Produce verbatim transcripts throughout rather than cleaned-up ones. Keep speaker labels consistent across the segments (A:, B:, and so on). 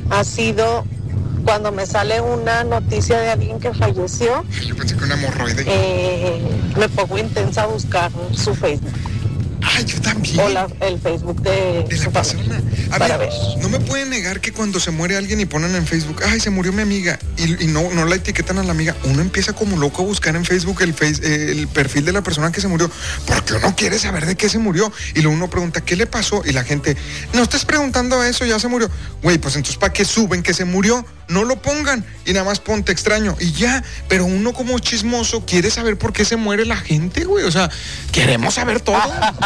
A: ha sido cuando me sale una noticia de alguien que falleció.
B: Yo pensé que una hemorroide.
A: Eh, me pongo intensa a buscar su Facebook.
B: Ay, yo también.
A: O la, el Facebook de,
B: de la persona. A
A: para
B: ver,
A: ver.
B: No me pueden negar que cuando se muere alguien y ponen en Facebook, ay, se murió mi amiga, y, y no, no la etiquetan a la amiga, uno empieza como loco a buscar en Facebook el, face, eh, el perfil de la persona que se murió, porque uno quiere saber de qué se murió, y luego uno pregunta, ¿qué le pasó? Y la gente, no estés preguntando eso, ya se murió. Güey, pues entonces, ¿para qué suben que se murió? No lo pongan, y nada más ponte extraño, y ya. Pero uno como chismoso quiere saber por qué se muere la gente, güey, o sea, queremos saber todo.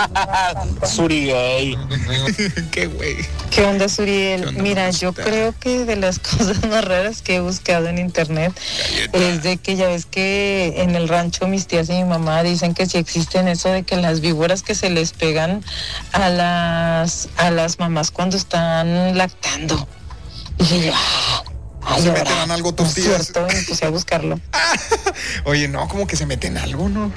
C: Suriel.
B: ¿Qué güey?
D: ¿Qué onda, Suriel?
B: ¿Qué onda,
D: Mira,
B: mamacita?
D: yo creo que de las cosas más raras que he buscado en internet
B: Galleta.
D: es de que ya ves que en el rancho mis tías y mi mamá dicen que sí existen eso de que las víboras que se les pegan a las a las mamás cuando están lactando. Y dije yo, ah, ay,
B: se
D: ahora,
B: meterán algo tus
D: no es
B: tías.
D: cierto, y me puse a buscarlo.
B: Oye, no, como que se meten algo, ¿no?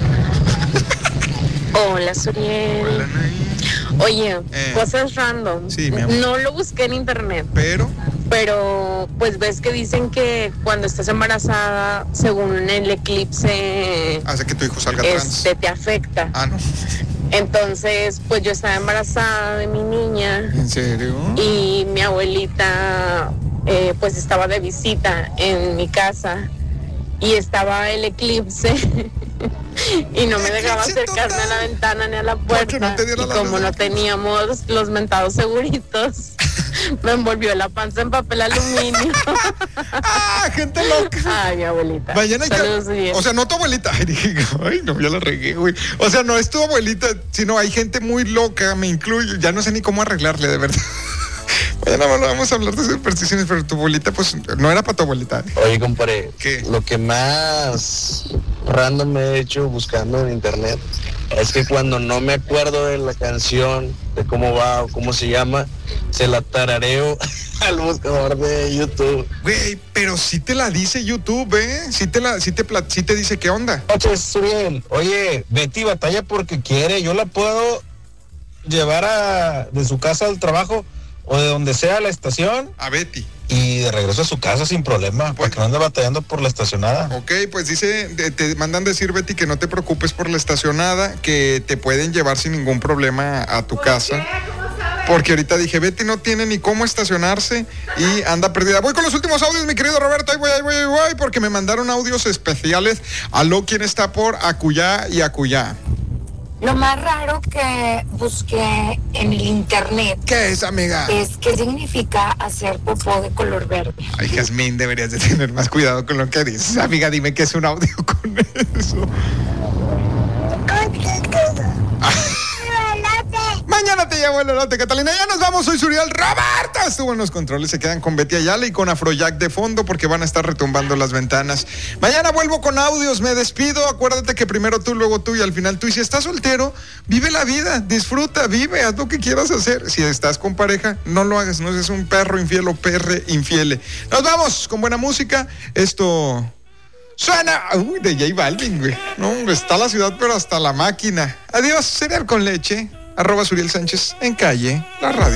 E: Hola, Suriel.
B: Hola, Nay.
E: Oye,
B: Eh.
E: cosas random.
B: Sí, mi amor.
E: No lo busqué en internet,
B: Pero,
E: pero pues ves que dicen que cuando estás embarazada, según el eclipse,
B: hace que tu hijo salga trans.
E: este te afecta.
B: Ah, no.
E: Entonces, pues yo estaba embarazada de mi niña
B: ¿En serio?
E: y mi abuelita eh, pues estaba de visita en mi casa y estaba el eclipse y no me dejaba
B: Eclipse
E: acercarme
B: total.
E: a la ventana ni a la
B: Porque
E: puerta.
B: no te diera
E: Y
B: la
E: como
B: luz.
E: no teníamos los mentados seguritos, me envolvió la panza en papel aluminio.
B: ¡Ah, gente loca!
E: Ay, mi abuelita.
B: Mañana hay que-
E: Saludos, bien.
B: O sea, no tu abuelita. Ay, dije, ay, no, ya la regué, güey. O sea, no es tu abuelita, sino hay gente muy loca, me incluyo. Ya no sé ni cómo arreglarle, de verdad. Mañana bueno, vamos a hablar de supersticiones, pero tu abuelita, pues, no era para tu abuelita.
C: Oye, compadre,
B: ¿Qué?
C: lo que más random me he hecho buscando en internet es que cuando no me acuerdo de la canción, de cómo va o cómo se llama, se la tarareo al buscador de YouTube.
B: Güey, pero sí te la dice YouTube, ¿eh? Sí te, la, sí te, pla- sí te dice qué onda.
C: Noches, Suriel. Oye, Betty batalla porque quiere. Yo la puedo llevar a, de su casa al trabajo o de donde sea a la estación
B: A Betty.
C: y de regreso a su casa sin problema,
B: Pues-
C: porque no anda batallando por la estacionada.
B: Ok, pues dice, de- te mandan decir, Betty, que no te preocupes por la estacionada, que te pueden llevar sin ningún problema a tu casa. Porque ahorita dije, Betty no tiene ni cómo estacionarse y anda perdida. Voy con los últimos audios, mi querido Roberto. Ahí voy, ahí voy, ahí voy, porque me mandaron audios especiales. Aló, ¿quién está por Acuyá y Acuyá?
F: Lo más raro que busqué en el internet
B: ¿Qué es, amiga?
F: es qué significa hacer popó de color verde.
B: Ay, Jazmín, deberías de tener más cuidado con lo que dices. Amiga, dime que es un audio con eso. Mañana te llevo el elote, Catalina. Ya nos vamos, soy Suriel. Roberto estuvo en los controles. Se quedan con Betty Ayala y con Afrojack de fondo porque van a estar retumbando las ventanas. Mañana vuelvo con audios, me despido. Acuérdate que primero tú, luego tú y al final tú. Y si estás soltero, vive la vida, disfruta, vive, haz lo que quieras hacer. Si estás con pareja, no lo hagas, no seas un perro infiel o perre infiele. Nos vamos con buena música. Esto... Suena, uy, de J Balvin, güey. No, hombre, está la ciudad, pero hasta la máquina. Adiós, cereal con leche. Arroba Suriel Sánchez en calle, la radio.